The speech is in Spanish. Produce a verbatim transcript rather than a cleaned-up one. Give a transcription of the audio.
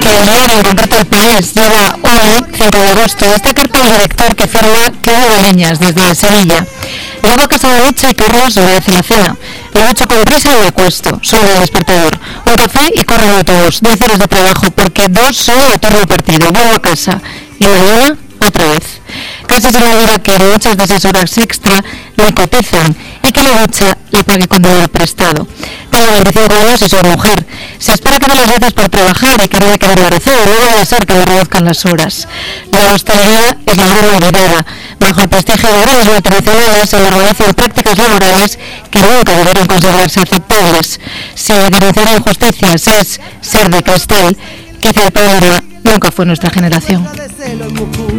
que el diario, en concreto El País, lleva hoy, cinco de agosto, destaca el director que firma que hubo leñas desde Sevilla. Luego a casa de leche y Carlos obedece la cena. Lo hecho con prisa y me acuesto, solo el despertador. Un café y corren a todos, diez horas de trabajo, porque dos solo de turno partido. Vuelvo a casa y mañana otra vez. Casi se me olvida que muchas de esas horas extra le cotizan y que la ducha le pague con dinero prestado. Tengo veinticinco años y soy mujer. Se espera que me las veces por trabajar y que no hay que ver la receta, luego debe ser que me reduzcan las horas. La hostelería es la gran olvidada, bajo el prestigio de grandes multinacionales en la organización prácticas laborales que nunca debieron considerarse aceptables. Si denunciar injusticias es ser de cristal, quizá el problema nunca fue nuestra generación.